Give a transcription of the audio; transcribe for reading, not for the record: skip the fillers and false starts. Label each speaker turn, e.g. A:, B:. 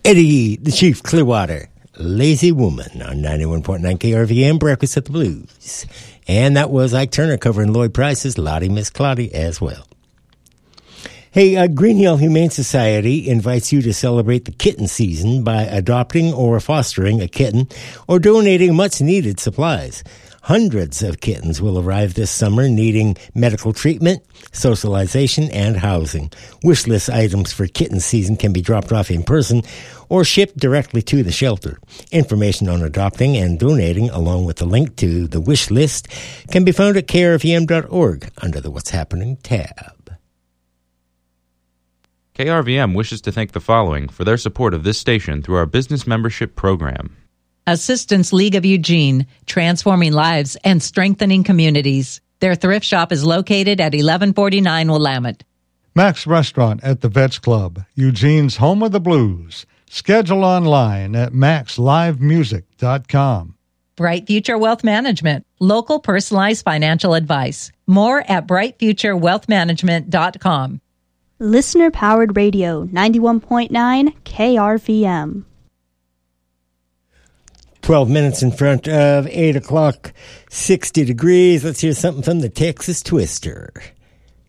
A: Eddie, the Chief Clearwater, Lazy Woman on 91.9 KRVM, Breakfast at the Blues. And that was Ike Turner covering Lloyd Price's Lottie Miss Claudie as well. Hey, Green Hill Humane Society invites you to celebrate the kitten season by adopting or fostering a kitten or donating much-needed supplies. Hundreds of kittens will arrive this summer needing medical treatment, socialization, and housing. Wish list items for kitten season can be dropped off in person or shipped directly to the shelter. Information on adopting and donating, along with the link to the wish list, can be found at krvm.org under the What's Happening tab.
B: KRVM wishes to thank the following for their support of this station through our business membership program.
C: Assistance League of Eugene, transforming lives and strengthening communities. Their thrift shop is located at 1149 Willamette.
D: Max Restaurant at the Vets Club, Eugene's home of the blues. Schedule online at maxlivemusic.com.
C: Bright Future Wealth Management, local personalized financial advice. More at brightfuturewealthmanagement.com.
E: Listener-powered radio, 91.9 KRVM.
A: 12 minutes in front of 8 o'clock, 60 degrees. Let's hear something from the Texas Twister.